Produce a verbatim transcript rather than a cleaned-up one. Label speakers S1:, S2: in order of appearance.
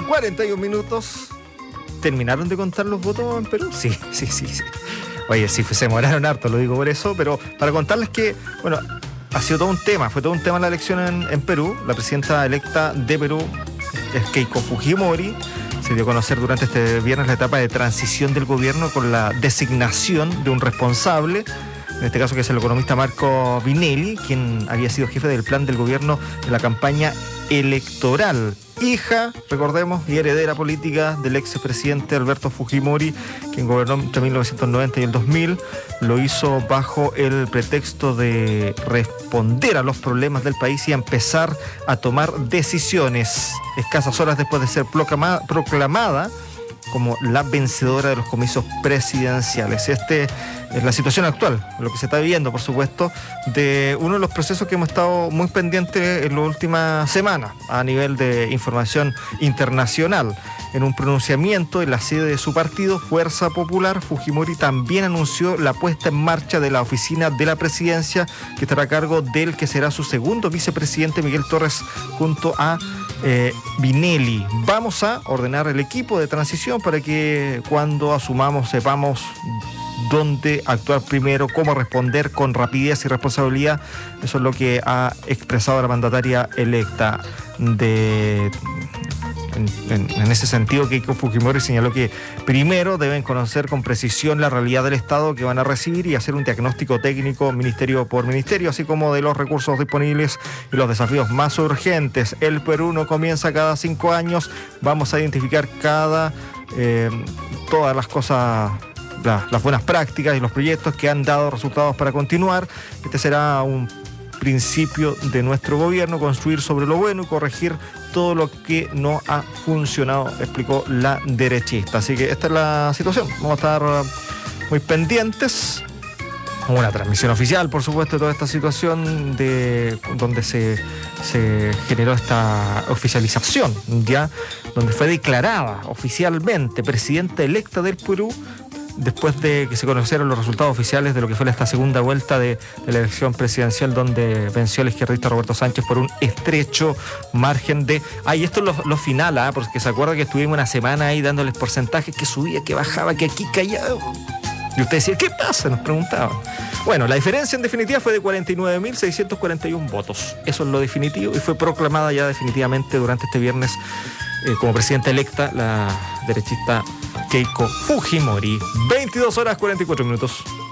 S1: cuarenta y un minutos. ¿Terminaron de contar los votos en Perú? Sí, sí, sí, sí. Oye, sí, se demoraron harto, lo digo por eso, pero para contarles que, bueno, ha sido todo un tema, fue todo un tema la elección en, en Perú. La presidenta electa de Perú es Keiko Fujimori. Se dio a conocer durante este viernes la etapa de transición del gobierno con la designación de un responsable, en este caso que es el economista Marco Vinelli, quien había sido jefe del plan del gobierno de la campaña electoral. Hija, recordemos, y heredera política del expresidente Alberto Fujimori, quien gobernó entre mil novecientos noventa y el dos mil. Lo hizo bajo el pretexto de responder a los problemas del país y a empezar a tomar decisiones. Escasas horas después de ser proclamada, proclamada como la vencedora de los comicios presidenciales. Este es la situación actual, lo que se está viviendo, por supuesto, de uno de los procesos que hemos estado muy pendientes en las últimas semanas a nivel de información internacional. En un pronunciamiento en la sede de su partido, Fuerza Popular, Fujimori también anunció la puesta en marcha de la oficina de la presidencia, que estará a cargo del que será su segundo vicepresidente, Miguel Torres, junto a eh, Vinelli. Vamos a ordenar el equipo de transición para que cuando asumamos sepamos dónde actuar primero, cómo responder con rapidez y responsabilidad. Eso es lo que ha expresado la mandataria electa. De En, en, en ese sentido, Keiko Fujimori señaló que primero deben conocer con precisión la realidad del Estado que van a recibir y hacer un diagnóstico técnico ministerio por ministerio, así como de los recursos disponibles y los desafíos más urgentes. El Perú no comienza cada cinco años, vamos a identificar cada eh, todas las cosas, la, las buenas prácticas y los proyectos que han dado resultados para continuar. Este será un principio de nuestro gobierno, construir sobre lo bueno y corregir todo lo que no ha funcionado, explicó la derechista. Así que esta es la situación. Vamos a estar muy pendientes. Una transmisión oficial, por supuesto, de toda esta situación de donde se, se generó esta oficialización, ya, donde fue declarada oficialmente presidenta electa del Perú, después de que se conocieron los resultados oficiales de lo que fue esta segunda vuelta de, de la elección presidencial, donde venció el izquierdista Roberto Sánchez por un estrecho margen de... Ah, y esto es lo, lo final, ¿ah? Porque se acuerda que estuvimos una semana ahí dándoles porcentajes, que subía, que bajaba, que aquí caía. Y usted decía, ¿qué pasa?, nos preguntaban. Bueno, la diferencia en definitiva fue de cuarenta y nueve mil seiscientos cuarenta y uno votos. Eso es lo definitivo y fue proclamada ya definitivamente durante este viernes eh, como presidenta electa la derechista Keiko Fujimori. veintidós horas cuarenta y cuatro minutos.